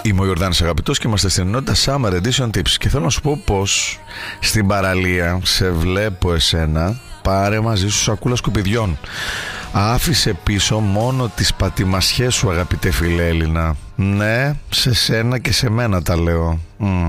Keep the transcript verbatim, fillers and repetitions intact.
Είμαι ο Ιορδάνης Αγαπητός και είμαστε στην ενότητα Summer Edition Tips. Και θέλω να σου πω πως στην παραλία σε βλέπω εσένα. Πάρε μαζί σου σακούλα σκουπιδιών. Άφησε πίσω μόνο τις πατημασιές σου, αγαπητέ φίλε Έλληνα. Ναι, σε σένα και σε μένα τα λέω. Mm.